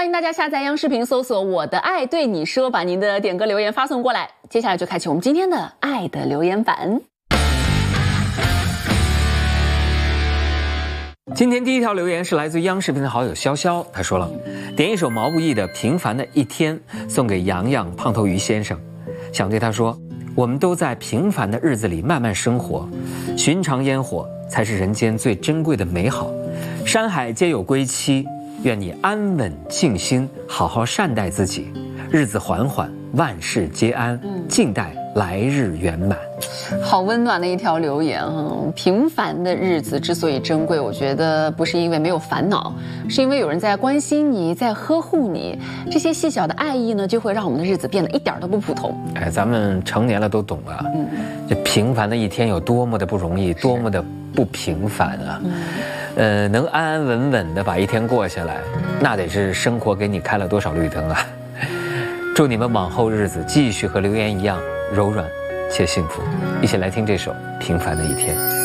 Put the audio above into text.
欢迎大家下载央视频，搜索我的爱对你说，把您的点歌留言发送过来。接下来就开启我们今天的爱的留言板。 今天第一条留言是来自央视频的好友潇潇，他说了，点一首毛不易的《平凡的一天》送给洋洋胖头鱼先生，想对他说，我们都在平凡的日子里慢慢生活，寻常烟火才是人间最珍贵的美好，山海皆有归期，愿你安稳静心，好好善待自己，日子缓缓，万事皆安，静待来日圆满。 好温暖的一条留言啊！平凡的日子之所以珍贵，我觉得不是因为没有烦恼，是因为有人在关心你，在呵护你。这些细小的爱意呢，就会让我们的日子变得一点都不普通。 哎，咱们成年了都懂了，这平凡的一天有多么的不容易，多么的不平凡啊！能安安稳稳的把一天过下来，那得是生活给你开了多少绿灯啊！祝你们往后日子继续和留言一样柔软且幸福。一起来听这首《平凡的一天》。